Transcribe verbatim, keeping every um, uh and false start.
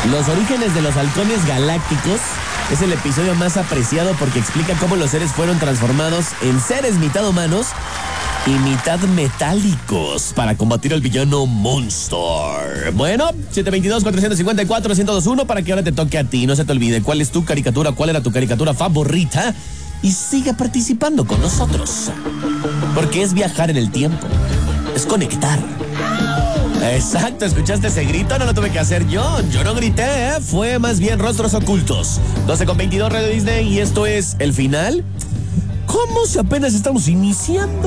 Los orígenes de los halcones galácticos es el episodio más apreciado porque explica cómo los seres fueron transformados en seres mitad humanos y mitad metálicos para combatir al villano Monster. Bueno, siete dos dos, cuatro cinco cuatro, uno cero dos uno para que ahora te toque a ti. No se te olvide cuál es tu caricatura, cuál era tu caricatura favorita y siga participando con nosotros. Porque es viajar en el tiempo, es conectar. Exacto, ¿escuchaste ese grito? No lo tuve que hacer yo, yo no grité, ¿eh? Fue más bien Rostros Ocultos. doce con veintidós Radio Disney y esto es el final. ¿Cómo si apenas estamos iniciando?